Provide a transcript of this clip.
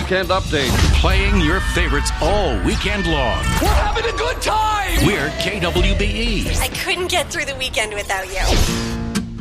Weekend Update. Playing your favorites all weekend long. We're having a good time! We're KWBE. I couldn't get through the weekend without you.